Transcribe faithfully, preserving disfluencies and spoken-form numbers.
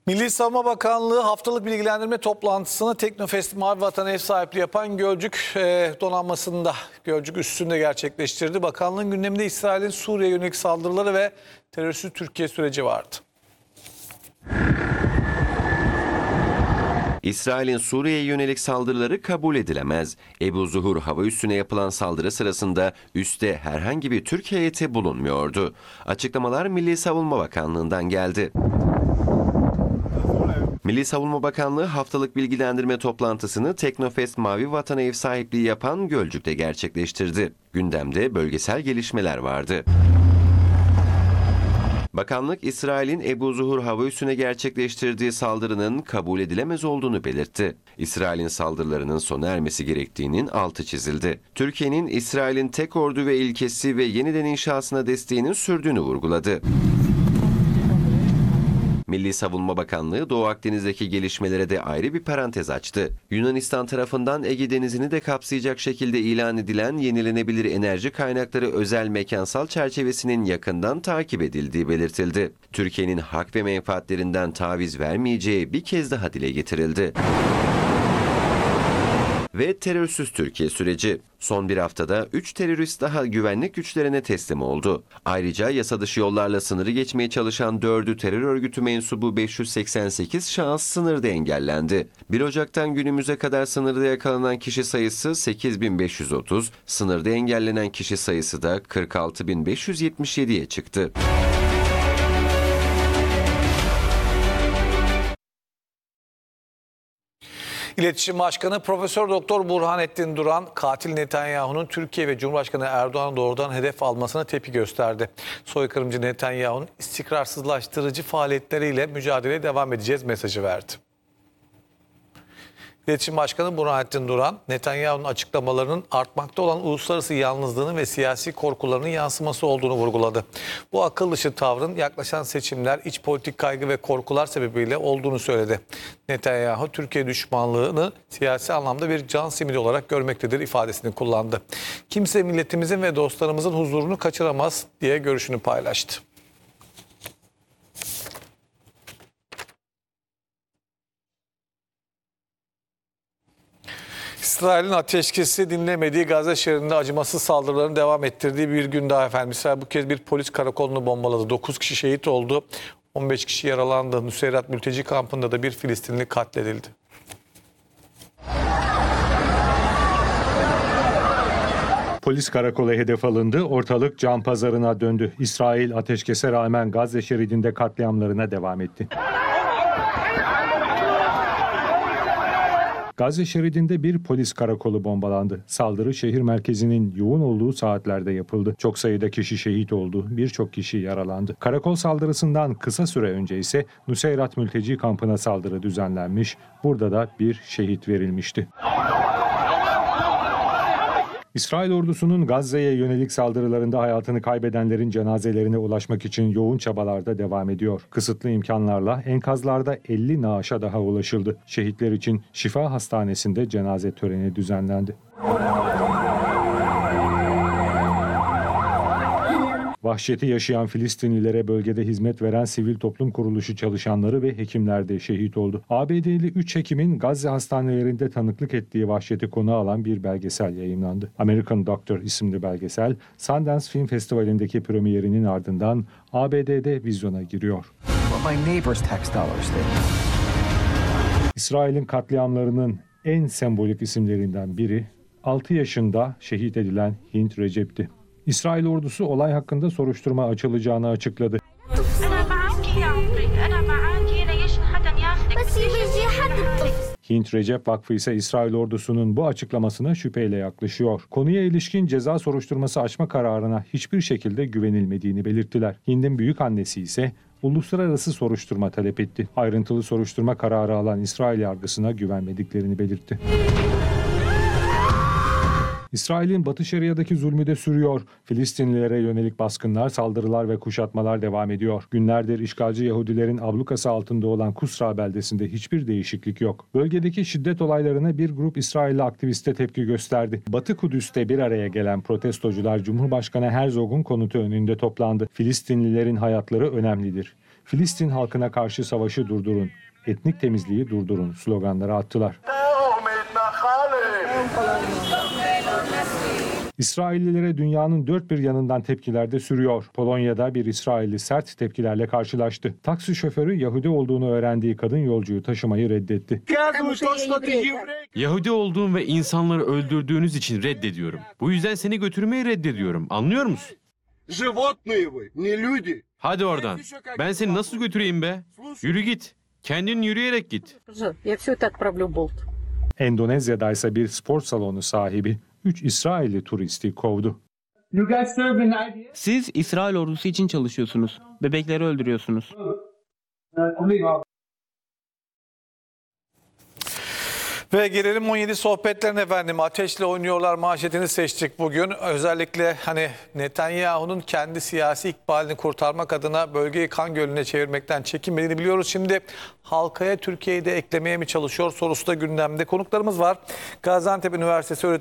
Milli Savunma Bakanlığı haftalık bilgilendirme toplantısını Teknofest Mavi Vatan ev sahipliği yapan Gölcük e, donanmasında, Gölcük üssünde gerçekleştirdi. Bakanlığın gündeminde İsrail'in Suriye yönelik saldırıları ve terörsüz Türkiye süreci vardı. İsrail'in Suriye'ye yönelik saldırıları kabul edilemez. Ebu Zuhur hava üssüne yapılan saldırı sırasında üste herhangi bir Türk heyeti bulunmuyordu. Açıklamalar Milli Savunma Bakanlığı'ndan geldi. Milli Savunma Bakanlığı haftalık bilgilendirme toplantısını Teknofest Mavi Vatan ev sahipliği yapan Gölcük'te gerçekleştirdi. Gündemde bölgesel gelişmeler vardı. Bakanlık, İsrail'in Ebu Zuhur hava üssüne gerçekleştirdiği saldırının kabul edilemez olduğunu belirtti. İsrail'in saldırılarının sona ermesi gerektiğinin altı çizildi. Türkiye'nin İsrail'in tek ordu ve ilkesi ve yeniden inşasına desteğinin sürdüğünü vurguladı. Milli Savunma Bakanlığı Doğu Akdeniz'deki gelişmelere de ayrı bir parantez açtı. Yunanistan tarafından Ege Denizi'ni de kapsayacak şekilde ilan edilen yenilenebilir enerji kaynakları özel mekansal çerçevesinin yakından takip edildiği belirtildi. Türkiye'nin hak ve menfaatlerinden taviz vermeyeceği bir kez daha dile getirildi. Ve terörsüz Türkiye süreci. Son bir haftada üç terörist daha güvenlik güçlerine teslim oldu. Ayrıca yasa dışı yollarla sınırı geçmeye çalışan dördü terör örgütü mensubu beş yüz seksen sekiz şahıs sınırda engellendi. bir Ocak'tan günümüze kadar sınırda yakalanan kişi sayısı sekiz bin beş yüz otuz, sınırda engellenen kişi sayısı da kırk altı bin beş yüz yetmiş yediye çıktı. İletişim Başkanı Profesör Doktor Burhanettin Duran, katil Netanyahu'nun Türkiye ve Cumhurbaşkanı Erdoğan'ı doğrudan hedef almasına tepki gösterdi. Soykırımcı Netanyahu'nun istikrarsızlaştırıcı faaliyetleriyle mücadeleye devam edeceğiz mesajı verdi. İletişim Başkanı Burhanettin Duran, Netanyahu'nun açıklamalarının artmakta olan uluslararası yalnızlığının ve siyasi korkularının yansıması olduğunu vurguladı. Bu akıl dışı tavrın yaklaşan seçimler, iç politik kaygı ve korkular sebebiyle olduğunu söyledi. Netanyahu, Türkiye düşmanlığını siyasi anlamda bir can simidi olarak görmektedir ifadesini kullandı. Kimse milletimizin ve dostlarımızın huzurunu kaçıramaz diye görüşünü paylaştı. İsrail'in ateşkesi dinlemediği Gazze şehrinde acımasız saldırılarını devam ettirdiği bir gün daha efendim. İsrail bu kez bir polis karakolunu bombaladı. dokuz kişi şehit oldu. on beş kişi yaralandı. Nuseyrat mülteci kampında da bir Filistinli katledildi. Polis karakolu hedef alındı, ortalık can pazarına döndü. İsrail ateşkese rağmen Gazze şeridinde katliamlarına devam etti. Gazze şeridinde bir polis karakolu bombalandı. Saldırı şehir merkezinin yoğun olduğu saatlerde yapıldı. Çok sayıda kişi şehit oldu, birçok kişi yaralandı. Karakol saldırısından kısa süre önce ise Nuseyrat mülteci kampına saldırı düzenlenmiş. Burada da bir şehit verilmişti. İsrail ordusunun Gazze'ye yönelik saldırılarında hayatını kaybedenlerin cenazelerine ulaşmak için yoğun çabalarda devam ediyor. Kısıtlı imkanlarla enkazlarda elli naaşa daha ulaşıldı. Şehitler için Şifa Hastanesi'nde cenaze töreni düzenlendi. Vahşeti yaşayan Filistinlilere bölgede hizmet veren sivil toplum kuruluşu çalışanları ve hekimler de şehit oldu. A B D'li üç hekimin Gazze hastanelerinde tanıklık ettiği vahşeti konu alan bir belgesel yayımlandı. American Doctor isimli belgesel, Sundance Film Festivali'ndeki premierinin ardından A B D'de vizyona giriyor. İsrail'in katliamlarının en sembolik isimlerinden biri, altı yaşında şehit edilen Hint Recep'ti. İsrail ordusu olay hakkında soruşturma açılacağını açıkladı. Hint Recep Vakfı ise İsrail ordusunun bu açıklamasına şüpheyle yaklaşıyor. Konuya ilişkin ceza soruşturması açma kararına hiçbir şekilde güvenilmediğini belirttiler. Hind'in büyükannesi ise uluslararası soruşturma talep etti. Ayrıntılı soruşturma kararı alan İsrail yargısına güvenmediklerini belirtti. İsrail'in Batı Şeria'daki zulmü de sürüyor. Filistinlilere yönelik baskınlar, saldırılar ve kuşatmalar devam ediyor. Günlerdir işgalci Yahudilerin ablukası altında olan Kusra beldesinde hiçbir değişiklik yok. Bölgedeki şiddet olaylarına bir grup İsrailli aktiviste tepki gösterdi. Batı Kudüs'te bir araya gelen protestocular Cumhurbaşkanı Herzog'un konutu önünde toplandı. Filistinlilerin hayatları önemlidir. Filistin halkına karşı savaşı durdurun, etnik temizliği durdurun sloganları attılar. İsraillilere dünyanın dört bir yanından tepkiler de sürüyor. Polonya'da bir İsrailli sert tepkilerle karşılaştı. Taksi şoförü Yahudi olduğunu öğrendiği kadın yolcuyu taşımayı reddetti. Yahudi olduğun ve insanları öldürdüğünüz için reddediyorum. Bu yüzden seni götürmeyi reddediyorum. Anlıyor musun? Животные вы, не люди. Hadi oradan. Ben seni nasıl götüreyim be? Yürü git. Kendin yürüyerek git. Я все это отправлю в Болт. Endonezya'da ise bir spor salonu sahibi üç İsrailli turisti kovdu. Siz İsrail ordusu için çalışıyorsunuz. Bebekleri öldürüyorsunuz. Ve gelelim on yedi sohbetlerine efendim. Ateşle oynuyorlar manşetini seçtik bugün. Özellikle hani Netanyahu'nun kendi siyasi ikbalini kurtarmak adına bölgeyi kan gölüne çevirmekten çekinmediğini biliyoruz. Şimdi halkaya Türkiye'yi de eklemeye mi çalışıyor sorusu da gündemde. Konuklarımız var. Gaziantep Üniversitesi öğretim